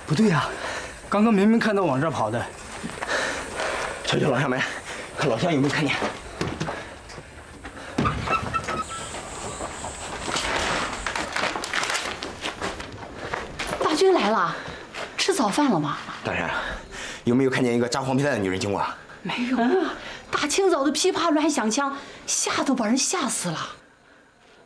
不对呀，刚刚明明看到往这儿跑的。 瞧瞧楼上门，看老乡有没有看见。 大军来了，吃早饭了吗？ 当然了，有没有看见一个扎黄皮带的女人经过？ 没有啊，大清早的噼啪乱响枪，吓都把人吓死了。